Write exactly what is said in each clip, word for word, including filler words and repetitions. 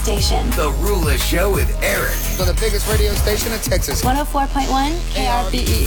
Station. The Rula Show with Eric. On the biggest radio station in Texas. one oh four point one K R B E.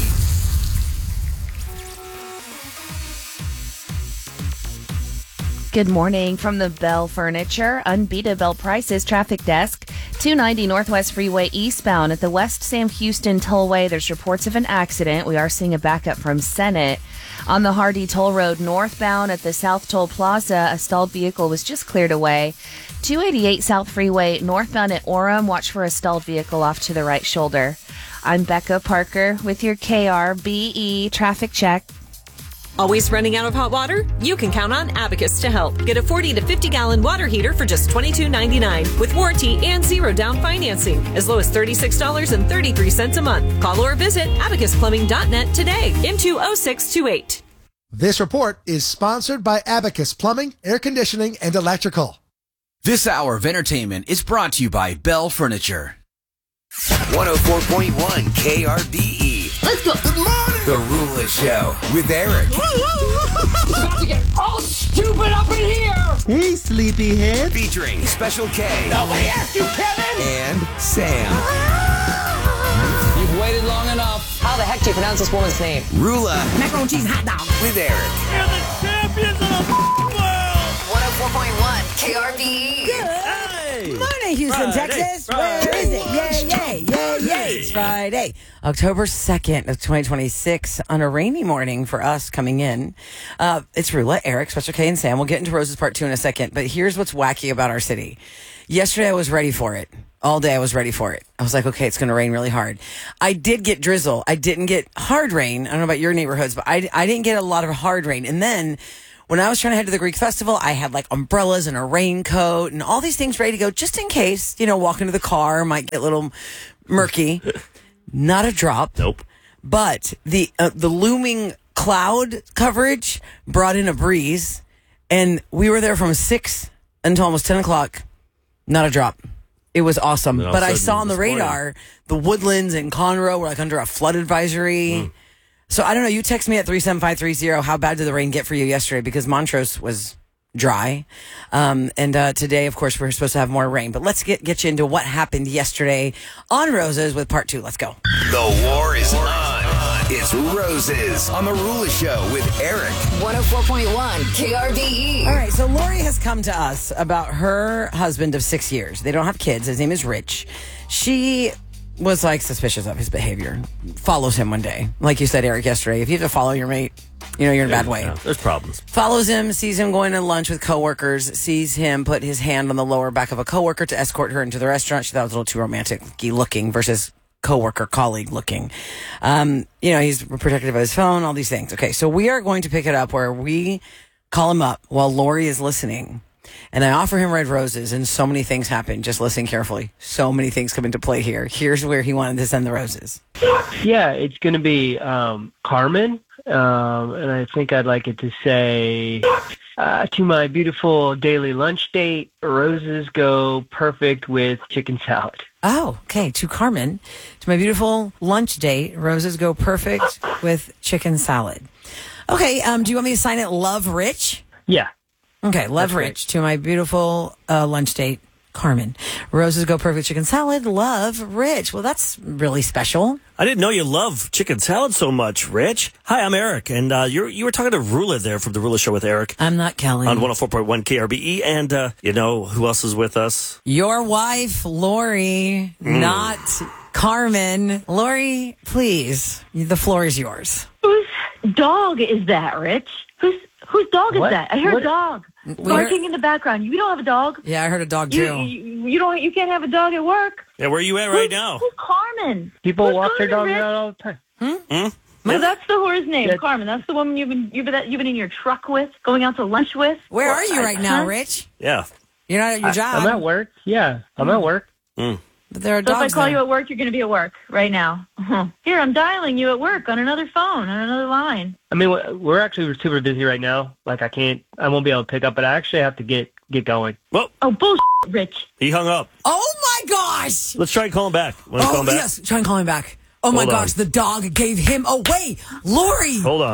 Good morning from the Bell Furniture Unbeatable Bell Prices Traffic Desk. two ninety Northwest Freeway eastbound at the West Sam Houston Tollway. There's reports of an accident. We are seeing a backup from Senate. On the Hardy Toll Road northbound at the South Toll Plaza, a stalled vehicle was just cleared away. two eighty-eight South Freeway northbound at Orem. Watch for a stalled vehicle off to the right shoulder. I'm Becca Parker with your K R B E traffic check. Always running out of hot water? You can count on Abacus to help. Get a forty to fifty gallon water heater for just twenty-two ninety-nine with warranty and zero down financing, as low as thirty-six dollars and thirty-three cents a month. Call or visit abacus plumbing dot net today into oh six two eight. This report is sponsored by Abacus Plumbing, Air Conditioning, and Electrical. This hour of entertainment is brought to you by Bell Furniture. one oh four point one K R B E. Let's go. Good morning. The Rula Show with Eric. About to get all stupid up in here. Hey, sleepyhead. Featuring Special K. Nobody asked you, Kevin. And Sam. You've waited long enough. How the heck do you pronounce this woman's name? Rula. Macaroni and cheese hot dog. With Eric. You're the champions of the world. one oh four point one K R B E. Good morning, Houston, Friday, Texas. Friday. Where is it? Yay, yay, yay, yay. It's Friday, October second of twenty twenty-six on a rainy morning for us coming in. Uh, it's Rula, Eric, Special K, and Sam. We'll get into Rose's part two in a second, but here's what's wacky about our city. Yesterday, I was ready for it. All day, I was ready for it. I was like, okay, it's going to rain really hard. I did get drizzle. I didn't get hard rain. I don't know about your neighborhoods, but I, I didn't get a lot of hard rain. And then when I was trying to head to the Greek festival, I had like umbrellas and a raincoat and all these things ready to go just in case, you know, walk into the car might get a little murky. Not a drop. Nope. But the uh, the looming cloud coverage brought in a breeze, and we were there from six until almost ten o'clock. Not a drop. It was awesome. But I saw on the radar the Woodlands and Conroe were like under a flood advisory. Mm. So I don't know. You text me at three seven five three zero. How bad did the rain get for you yesterday? Because Montrose was dry. Um, and uh, today, of course, we're supposed to have more rain. But let's get, get you into what happened yesterday on Roses with part two. Let's go. The war is on. It's Roses on The Rula Show with Eric. one oh four point one K R B E. All right, so Lori has come to us about her husband of six years. They don't have kids. His name is Rich. She was like suspicious of his behavior. Follows him one day. Like you said, Eric, yesterday. If you have to follow your mate, you know, you're in a bad way. Yeah, there's problems. Follows him, sees him going to lunch with coworkers, sees him put his hand on the lower back of a coworker to escort her into the restaurant. She thought it was a little too romantic-y looking versus coworker, colleague looking. Um, you know, he's protective of his phone, all these things. Okay, so we are going to pick it up where we call him up while Lori is listening. And I offer him red roses, and so many things happen. Just listen carefully. So many things come into play here. Here's where he wanted to send the roses. Yeah, it's going to be um, Carmen. Um, and I think I'd like it to say, uh, to my beautiful daily lunch date, roses go perfect with chicken salad. Oh, okay. To Carmen, to my beautiful lunch date, roses go perfect with chicken salad. Okay, um, do you want me to sign it Love Rich? Yeah. Okay, Love That's Rich. Great. To my beautiful uh, lunch date, Carmen. Roses go perfect with chicken salad. Love Rich. Well, that's really special. I didn't know you love chicken salad so much, Rich. Hi, I'm Eric, and uh, you you were talking to Rula there from The Rula Show with Eric. I'm not Kelly. On one oh four point one K R B E, and uh, you know who else is with us? Your wife, Lori, mm. not Carmen. Lori, please, the floor is yours. Whose dog is that, Rich? Whose whose dog what? is that? I heard what? a dog barking in the background. You don't have a dog. Yeah, I heard a dog you, too. You, you don't. You can't have a dog at work. Yeah, where are you at right who's, now? Who's Carmen? People who's walk Carmen, their dogs Rich? out all the time. Hmm? Hmm? No, Yeah. that's the whore's name, That's, Carmen. That's the woman you've been you've been you've been in your truck with, going out to lunch with. Where are you right now, Huh? Rich? Yeah. You're not at your I, job. I'm at work. Yeah, I'm at work. Mm. But there are So if I dogs call there. you at work, you're going to be at work right now. Uh-huh. Here, I'm dialing you at work on another phone, on another line. I mean, we're actually super busy right now. Like, I can't, I won't be able to pick up, but I actually have to get get going. Well, Oh, bullshit, Rich. he hung up. Oh my gosh! Let's try and call him back. Want to Oh call him back? yes, try and call him back. Oh my Hold on. gosh, the dog gave him away. Lori! Hold on.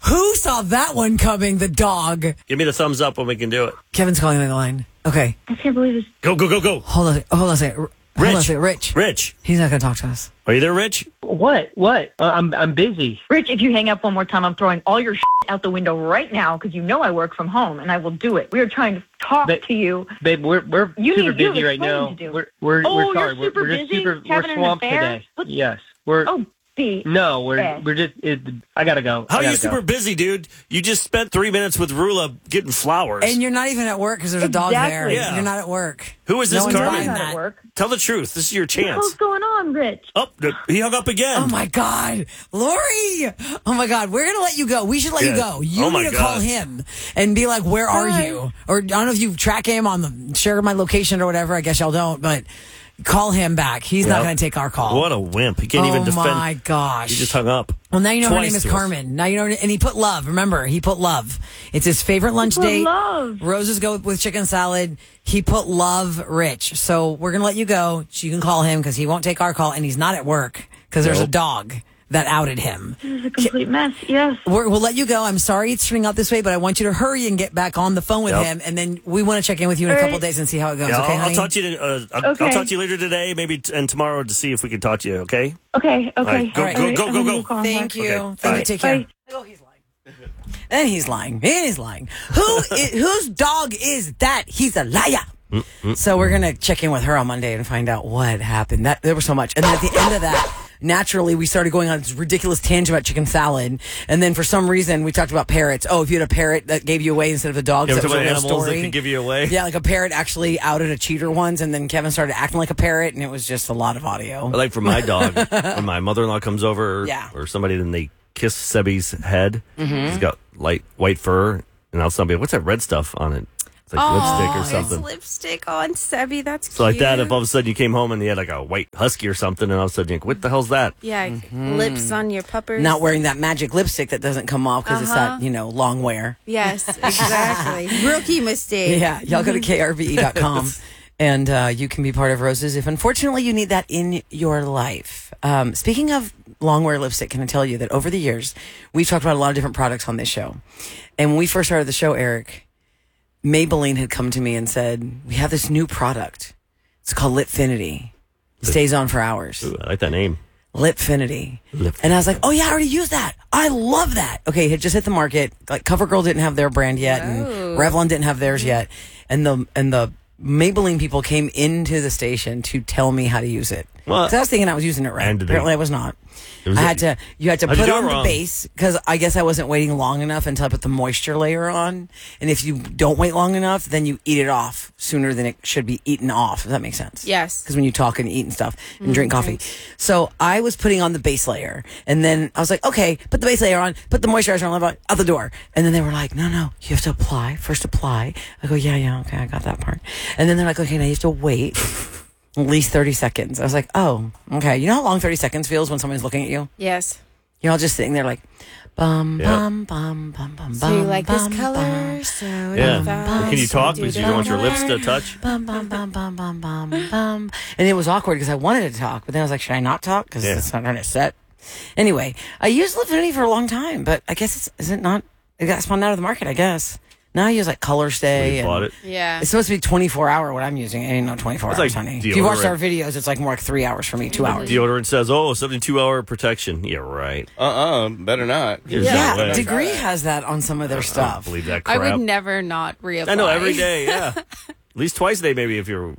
Who saw that one coming? The dog. Give me the thumbs up when we can do it. Kevin's calling on the line. Okay. I can't believe this. Go, go, go, go. Hold on. Hold on a second. Hold Rich. on a second. Rich. Rich. He's not going to talk to us. Are you there, Rich? What? What? Uh, I'm I'm busy. Rich, if you hang up one more time, I'm throwing all your shit out the window right now because you know I work from home and I will do it. We are trying to talk Ba- to you. Babe, we're we're You super need- you have busy right explaining now. to do. We're we're Oh, we're you're sorry. We're, super we're just busy? super Having we're an swamped affair? today. What- Yes. We're Oh, B. no, we're Ed. we're just. It, I gotta go. How I are you gotta super go. busy, dude? You just spent three minutes with Rula getting flowers. And you're not even at work because there's a dog there. Exactly. Yeah. You're not at work. Who is No this, one's Carmen? buying I'm not at that. work. Tell the truth. This is your What the hell's chance. going on, Rich? Oh, he hung up again. Oh my God, Lori! Oh my God, we're gonna let you go. We should let you Yeah. go. You Oh my need to call God. him and be like, "Where are Hi. you?" Or I don't know if you track him on the share my location or whatever. I guess y'all don't, but call him back. He's not Yep. gonna take our call. What a wimp. He can't oh even defend. my gosh! He just hung up. Well, now you know her Twice name is to us. Carmen. Now you know, and he put love. Remember, he put love. It's his favorite lunch put date. love. Roses go with chicken salad. He put love, Rich. So we're gonna let you go. So you can call him because he won't take our call, and he's not at work because there's a Nope. dog that outed him. This is a complete mess. Yes. We're, we'll let you go. I'm sorry it's turning out this way, but I want you to hurry and get back on the phone with Yep. him, and then we want to check in with you in a All couple right. days and see how it goes. Yeah, okay, I'll, I'll honey? talk to you. Uh, I'll, Okay. I'll talk to you later today, maybe t- and tomorrow to see if we can talk to you. Okay. Okay. Okay. right, go, All right. go, All right, go, I'm go, gonna go. call him Thank back. you. Okay, Thank bye. you. Take care. Bye. Oh, he's lying. And he's lying. And he's lying. Who is, whose dog is that? He's a liar. Mm-hmm. So we're gonna check in with her on Monday and find out what happened. That there was so much, and then at the end of that, naturally we started going on this ridiculous tangent about chicken salad, and then for some reason we talked about parrots. Oh, if you had a parrot that gave you away instead of a dog, Yeah, we're that was talking a about real animals that story. could give you away. Yeah, like a parrot actually outed a cheater once, and then Kevin started acting like a parrot, and it was just a lot of audio. But like for my dog, when my mother-in-law comes over, Yeah. or somebody, then they kiss Sebby's head. Mm-hmm. He's got light white fur, and I'll somebody, what's that red stuff on it? It's like lipstick or something. lipstick on Sebby. That's So like that, if all of a sudden you came home and you had like a white husky or something, and all of a sudden you're like, what the hell's that? Yeah, Mm-hmm. lips on your puppers. Not wearing that magic lipstick that doesn't come off because it's Uh-huh. that, you know, long wear. Yes, exactly. Rookie mistake. Yeah, y'all go to K R V E dot com and uh, you can be part of Roses if unfortunately you need that in your life. Um, speaking of long wear lipstick, can I tell you that over the years, we've talked about a lot of different products on this show. And when we first started the show, Eric, Maybelline had come to me and said, we have this new product. It's called Lipfinity. It stays on for hours. Ooh, I like that name. Lipfinity. And I was like, oh yeah, I already use that. I love that. Okay, it had just hit the market. Like CoverGirl didn't have their brand yet, and Revlon didn't have theirs yet. And the and the Maybelline people came into the station to tell me how to use it. Well, Because I was thinking I was using it right. and did they- Apparently I was not. It was I a- had to, you had to How'd you put do it on the wrong? base because I guess I wasn't waiting long enough until I put the moisture layer on. And if you don't wait long enough, then you eat it off sooner than it should be eaten off. Does that make sense? Yes. Because when you talk and eat and stuff and drink coffee. So I was putting on the base layer and then I was like, okay, put the base layer on, put the moisturizer on, out the door. And then they were like, no, no, you have to apply. First apply. I go, yeah, yeah, okay, I got that part. And then they're like, okay, now you have to wait at least thirty seconds. I was like, oh, okay. You know how long thirty seconds feels when someone's looking at you? Yes. You're all just sitting there like, bum, Yeah. bum, bum, bum, bum, So you bum, like this bum, color? bum, So Yeah. you thought- Can you talk so because do you don't want your that. lips to touch? bum, bum, bum, bum, bum, bum, bum. And it was awkward because I wanted to talk, but then I was like, should I not talk? Because Yeah. it's not kind of set. Anyway, I used Lipfinity for a long time, but I guess it's, is it not, it got spun out of the market, I guess. Now I use like Color Stay. You and bought it. Yeah. It's supposed to be twenty-four hour what I'm using. It ain't no twenty-four It's hours, like honey. If you watch deodorant. our videos, it's like more like three hours for me, two hours. Deodorant says, oh, seventy-two hour protection. Yeah, right. Uh-uh, better not. There's Yeah, no way. Degree has that on some of their I don't stuff. believe that I crap. would never not reapply. I know, every day, yeah. At least twice a day, maybe, if you're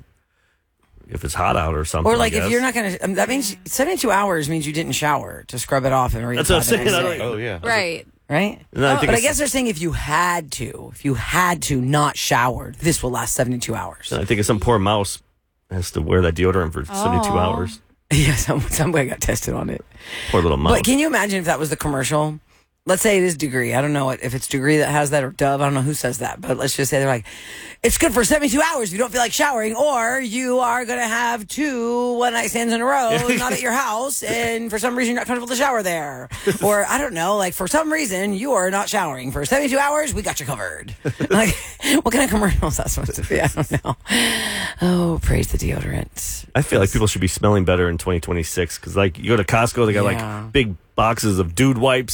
if it's hot out or something. Or like I if guess. you're not going to, um, that means seventy-two hours means you didn't shower to scrub it off and reapply. That's what I'm the saying. next I day. don't- Oh, yeah. Right. Right? And I think But I it's- guess they're saying if you had to, if you had to not shower, this will last seventy-two hours. I think some poor mouse has to wear that deodorant for seventy-two Aw. hours. Yeah, some, somebody got tested on it. Poor little mouse. But can you imagine if that was the commercial? Let's say it is Degree. I don't know what, if it's Degree that has that or Dove. I don't know who says that. But let's just say they're like, it's good for seventy-two hours if you don't feel like showering, or you are going to have two one night stands in a row, not at your house, and for some reason you're not comfortable to shower there. Or I don't know, like for some reason you are not showering for seventy-two hours, we got you covered. Like, what kind of commercial is that supposed to be? I don't know. Oh, praise the deodorant. I feel like people should be smelling better in twenty twenty-six because, like, you go to Costco, they got Yeah. like big boxes of dude wipes.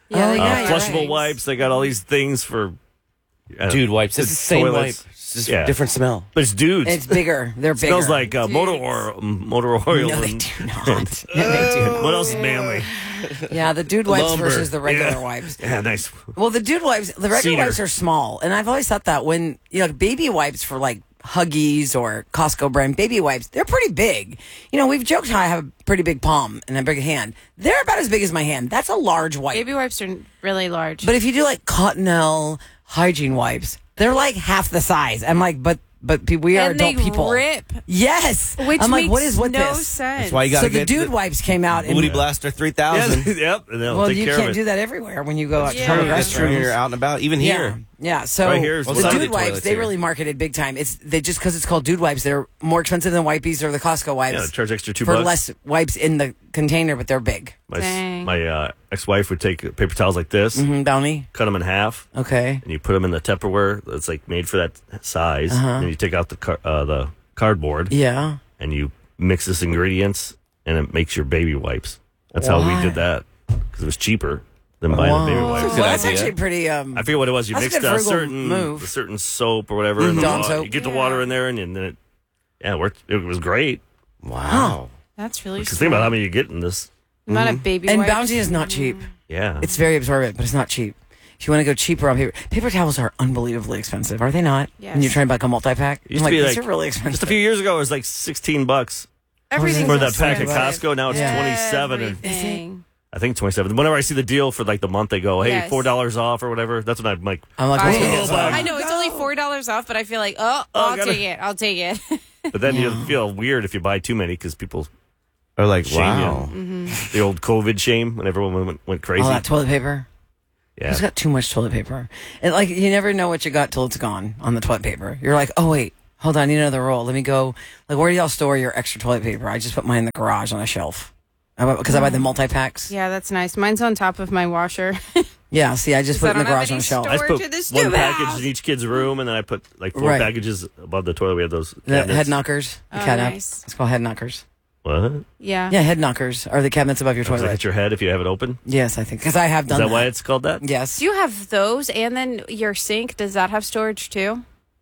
Yeah, they uh, got flushable wipes. wipes. They got all these things for uh, Dude wipes. It's the same toilets. wipe. It's just a different smell. But it's dudes. It's bigger. They're It bigger. smells like uh, motor oil. Motor oil. No, they and- do not. No, they do not. What else is manly? Yeah, the dude wipes Lumber. versus the regular Yeah. wipes. Yeah, nice. Well, the dude wipes, the regular Cedar. wipes are small, and I've always thought that when you know baby wipes for like Huggies or Costco brand baby wipes, they're pretty big. You know, we've joked how I have a pretty big palm and a big hand. They're about as big as my hand. That's a large wipe. Baby wipes are really large. But if you do like Cottonelle hygiene wipes, they're like half the size. I'm like, but but pe- we are and they adult people. rip. Yes, Which I'm like, makes what is with no this? sense. That's why you got So to the get dude the wipes came out. Booty And, Blaster three thousand. Yeah, yep. And they'll well, take you care can't of it. do that everywhere when you go out Yeah. to public That's true. restrooms. You're out and about. Even Yeah. here. Yeah, so Right here is the one side of dude the wipes, toilets they here. really marketed big time. It's they just because it's called dude wipes, they're more expensive than wipies or the Costco wipes. Yeah, charge extra two for bucks. less wipes in the container, but they're big. My, s- Dang. my uh, ex-wife would take paper towels like this, Mm-hmm, Bounty. cut them in half, Okay. and you put them in the Tupperware that's like made for that size. Uh-huh. And you take out the car- uh, the cardboard, Yeah. and you mix this ingredients, and it makes your baby wipes. That's how we What? did that because it was cheaper than buying the baby wipes. Well, that's actually pretty. Um, I forget what it was. You That's a mixed good a frugal certain move. a certain soap or whatever. in the Dawn wa- soap. You get the water in there, and, and then it, yeah, it worked. It was great. Wow. That's really Because think about how many you get in this. Not a baby and wipes. Bounty is not cheap. Yeah, It's very absorbent, but it's not cheap. If you want to go cheaper on paper, paper towels are unbelievably expensive, are they not? Yes. When you're trying to buy like a multi-pack, It used I'm to be like, these like are really expensive. just a few years ago. It was like sixteen bucks Everything's for that pack at expensive. Costco. Now it's Yeah. twenty-seven. And Everything. I think twenty-seven. Whenever I see the deal for like the month, they go, "Hey, Yes. four dollars off" or whatever. That's when I'm like, I'm like, I, whoa, buy- I know it's only four dollars off, but I feel like, oh, Oh, I'll gotta- take it. I'll take it. but then you feel weird if you buy too many because people Or like, shame wow. you. The old COVID shame when everyone went, went crazy. all that toilet paper. yeah, Who's got too much toilet paper? And like, you never know what you got till it's gone on the toilet paper. You're like, oh wait, hold on, I need another roll. Let me go. Like, where do y'all store your extra toilet paper? I just put mine in the garage on a shelf. Because I buy the multi packs. Yeah, that's nice. Mine's on top of my washer. Yeah, see, I just put I it in the don't have garage on any a shelf. I just storage put in this one new package house. in each kid's room, and then I put like four Right. packages above the toilet. We have those The cabinets. head knockers. The Oh, cat nice. It's called head knockers. What? Yeah. Yeah, head knockers are the cabinets above your Does it toilet. hit your head if you have it open? Yes, I think. Because I have Is done that that. why it's called that? Yes. Do you have those and then your sink? Does that have storage too?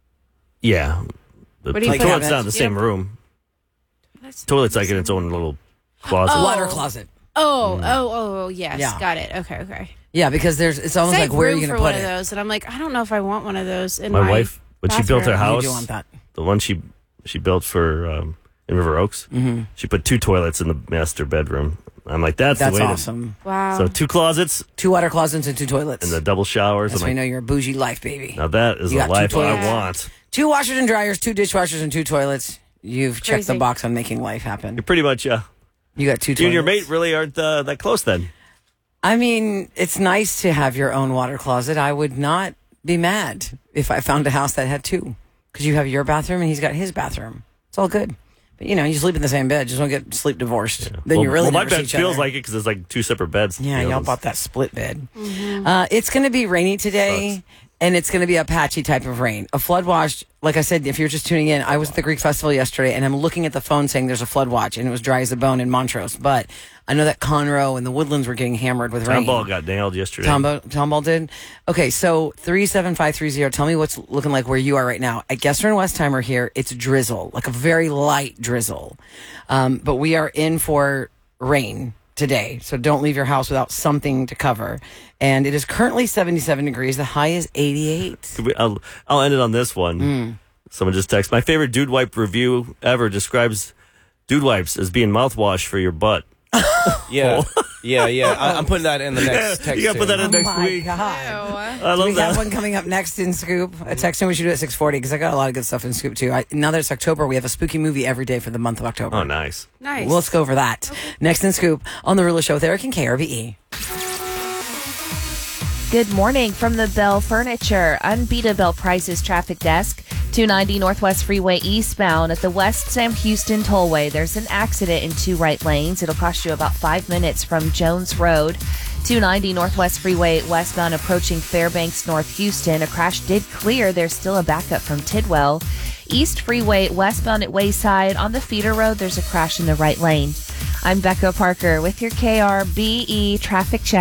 Yeah. The What do you the put- toilet's not in the You same don't- room. Toilet's like in its own little closet. Oh. Water closet. Oh, oh, oh, oh, yes. Yeah. Got it. Okay, okay. Yeah, because there's it's almost I like have where are room you for going to one put of it? those, and I'm like, I don't know if I want one of those in My, my, wife, when she built her bathroom. house, You do want that. the one she she built for um, in River Oaks, Mhm. she put two toilets in the master bedroom. I'm like, that's, That's the way awesome. Wow. to. So two closets Two water closets and two toilets. and the double showers. That's I'm why you like, know you're a bougie life, baby. now that is You the got two life I toilets. want. Two washers and dryers, two dishwashers, and two toilets. You've checked the Crazy. box on making life happen. You're pretty much, uh, You got two toilets. you and your mate really aren't uh, that close then. I mean, it's nice to have your own water closet. I would not be mad if I found a house that had two. Because you have your bathroom and he's got his bathroom. It's all good. But, you know, you sleep in the same bed. Just don't get sleep divorced. Then well, you really well, my never see bed each feels other. like it because it's like two separate beds. Yeah, you know, y'all it's- bought that split bed. Uh, it's going to be rainy today, and it's going to be a patchy type of rain. A flood watch, like I said, if you're just tuning in, I was at the Greek Festival yesterday, and I'm looking at the phone saying there's a flood watch, and it was dry as a bone in Montrose. But I know that Conroe and the Woodlands were getting hammered with rain. Tomball got nailed yesterday. Tombo, Tomball did? Okay, so three seven five three zero. Tell me what's looking like where you are right now. At Gessner and Westheimer here, it's drizzle, like a very light drizzle. Um, but we are in for rain today, so don't leave your house without something to cover. And it is currently seventy-seven degrees. The high is eighty-eight. Could we- I'll, I'll end it on this one. Mm. Someone just texted, my favorite dude wipe review ever describes dude wipes as being mouthwash for your butt. Yeah, yeah, yeah. I, I'm putting that in the next Yeah, text. you gotta put that in Oh next my week. God. I Do love we have that. one coming up next in Scoop. A text in we should do at six forty because I got a lot of good stuff in Scoop too. I, now that it's October, we have a spooky movie every day for the month of October. Oh, nice. Nice. Well, let's go over that. Next in Scoop on The Rula Show with Eric and K R V E. Good morning from the Bell Furniture Unbeatable Prices Traffic Desk. two ninety Northwest Freeway eastbound at the West Sam Houston Tollway. There's an accident in two right lanes. It'll cost you about five minutes from Jones Road. two ninety Northwest Freeway westbound approaching Fairbanks, North Houston. A crash did clear. There's still a backup from Tidwell. East Freeway westbound at Wayside on the feeder road. There's a crash in the right lane. I'm Becca Parker with your K R B E traffic check.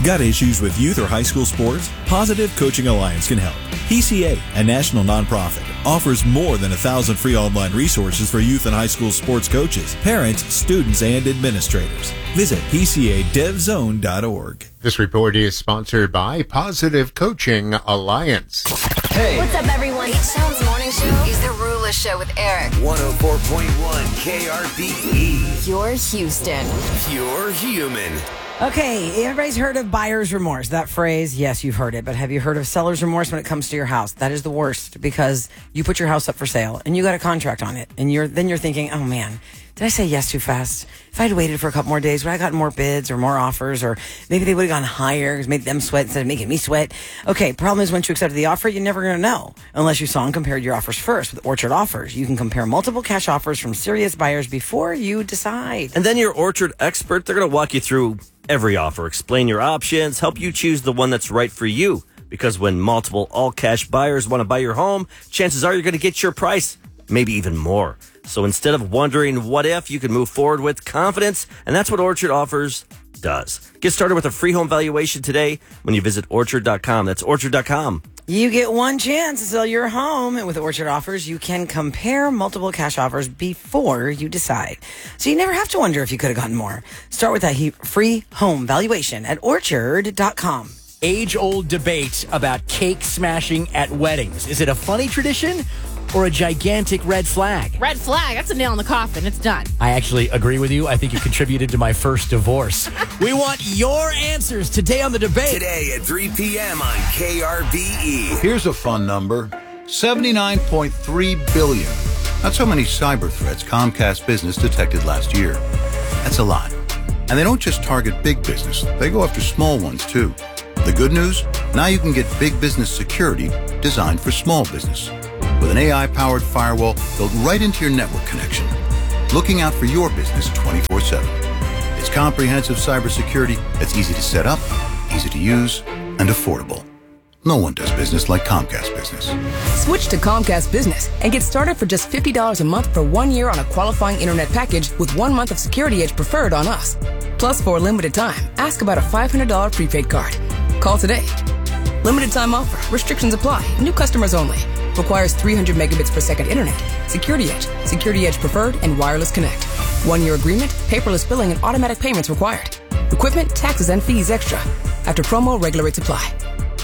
Got issues with youth or high school sports? Positive Coaching Alliance can help. P C A, a national nonprofit, offers more than a thousand free online resources for youth and high school sports coaches, parents, students, and administrators. Visit P C A dev zone dot org. This report is sponsored by Positive Coaching Alliance. Hey. What's up, everyone? H-Town's morning show is the Rula Show with Eric. one oh four point one K R B E. Pure Houston. Pure human. Okay, everybody's heard of buyer's remorse. That phrase, yes, you've heard it, but have you heard of seller's remorse when it comes to your house? That is the worst, because you put your house up for sale and you got a contract on it, and you're then you're thinking, oh man, did I say yes too fast? If I had waited for a couple more days, would I have gotten more bids or more offers, or maybe they would have gone higher, because made them sweat instead of making me sweat? Okay, problem is once you accepted the offer, you're never going to know unless you saw and compared your offers first. With Orchard Offers, you can compare multiple cash offers from serious buyers before you decide. And then your Orchard expert, they're going to walk you through every offer, explain your options, help you choose the one that's right for you. Because when multiple all-cash buyers want to buy your home, chances are you're going to get your price, maybe even more. So instead of wondering what if, you can move forward with confidence, and that's what Orchard Offers does. Get started with a free home valuation today when you visit orchard dot com. That's orchard dot com. You get one chance to sell your home, and with Orchard Offers, you can compare multiple cash offers before you decide. So you never have to wonder if you could have gotten more. Start with that he- free home valuation at orchard dot com. Age-old debate about cake smashing at weddings. Is it a funny tradition or a gigantic red flag? Red flag. That's a nail in the coffin. It's done. I actually agree with you. I think you contributed to my first divorce. We want your answers today on the debate. Today at three p.m. on K R B E. Here's a fun number. seventy-nine point three billion. That's how many cyber threats Comcast Business detected last year. That's a lot. And they don't just target big business. They go after small ones, too. The good news? Now you can get big business security designed for small business, with an A I-powered firewall built right into your network connection, looking out for your business twenty-four seven. It's comprehensive cybersecurity that's easy to set up, easy to use, and affordable. No one does business like Comcast Business. Switch to Comcast Business and get started for just fifty dollars a month for one year on a qualifying internet package with one month of Security Edge Preferred on us. Plus, for a limited time, ask about a five hundred dollars prepaid card. Call today. Limited time offer. Restrictions apply. New customers only. Requires three hundred megabits per second internet. Security Edge, Security Edge Preferred, and Wireless Connect. One-year agreement, paperless billing, and automatic payments required. Equipment, taxes, and fees extra. After promo, regular rates apply.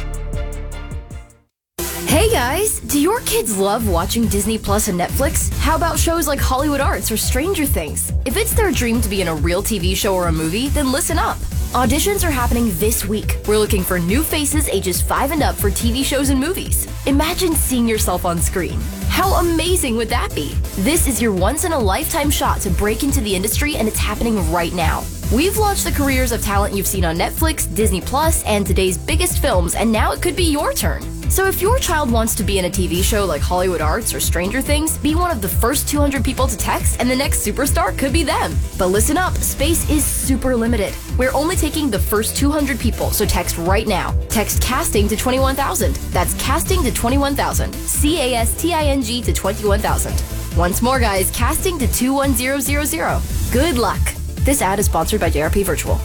Hey guys, do your kids love watching Disney Plus and Netflix? How about shows like Hollywood Arts or Stranger Things? If it's their dream to be in a real T V show or a movie, then listen up. Auditions are happening this week. We're looking for new faces ages five and up for T V shows and movies. Imagine seeing yourself on screen. How amazing would that be? This is your once-in-a-lifetime shot to break into the industry, and it's happening right now. We've launched the careers of talent you've seen on Netflix, Disney Plus, and today's biggest films, and now it could be your turn. So if your child wants to be in a T V show like Hollywood Arts or Stranger Things, be one of the first two hundred people to text, and the next superstar could be them. But listen up, space is super limited. We're only taking the first two hundred people, so text right now. Text casting to twenty-one thousand. That's casting to twenty-one thousand. C A S T I N G to twenty-one thousand. Once more, guys, casting to two one zero zero zero. Good luck. This ad is sponsored by J R P Virtual.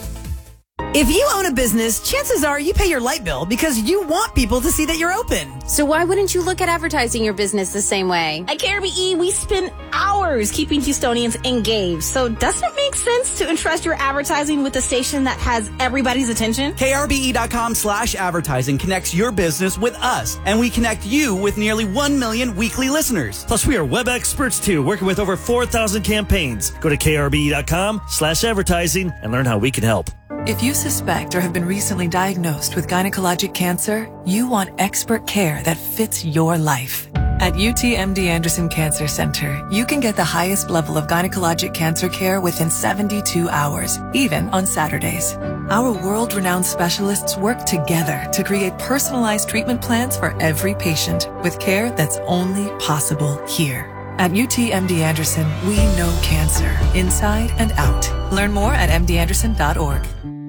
If you own a business, chances are you pay your light bill because you want people to see that you're open. So why wouldn't you look at advertising your business the same way? At K R B E, we spend hours keeping Houstonians engaged. So doesn't it make sense to entrust your advertising with a station that has everybody's attention? K R B E dot com slash advertising connects your business with us, and we connect you with nearly one million weekly listeners. Plus, we are web experts too, working with over four thousand campaigns. Go to K R B E dot com slash advertising and learn how we can help. If you suspect or have been recently diagnosed with gynecologic cancer, you want expert care that fits your life. At U T M D Anderson Cancer Center, you can get the highest level of gynecologic cancer care within seventy-two hours, even on Saturdays. Our world-renowned specialists work together to create personalized treatment plans for every patient with care that's only possible here. At U T M D Anderson, we know cancer inside and out. Learn more at m d anderson dot org.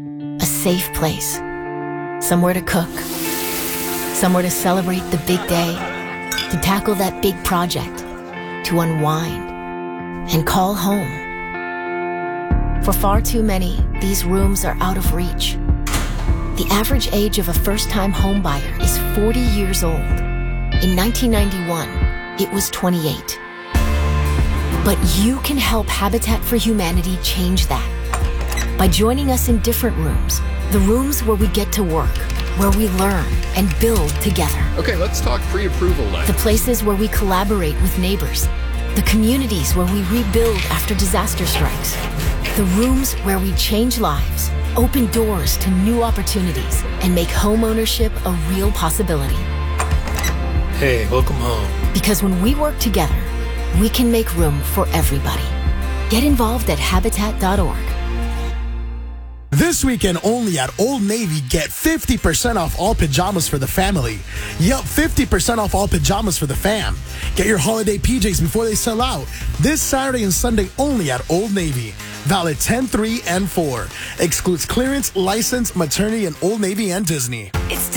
A safe place. Somewhere to cook. Somewhere to celebrate the big day. To tackle that big project. To unwind. And call home. For far too many, these rooms are out of reach. The average age of a first-time homebuyer is forty years old. In nineteen ninety-one, it was twenty-eight. But you can help Habitat for Humanity change that by joining us in different rooms, the rooms where we get to work, where we learn and build together. Okay, let's talk pre-approval then. The places where we collaborate with neighbors, the communities where we rebuild after disaster strikes, the rooms where we change lives, open doors to new opportunities, and make homeownership a real possibility. Hey, welcome home. Because when we work together, we can make room for everybody. Get involved at habitat dot org. This weekend only at Old Navy, get fifty percent off all pajamas for the family. Yup, fifty percent off all pajamas for the fam. Get your holiday P Js before they sell out. This Saturday and Sunday only at Old Navy. Valid ten three and four. Excludes clearance, license, maternity, and Old Navy and Disney. It's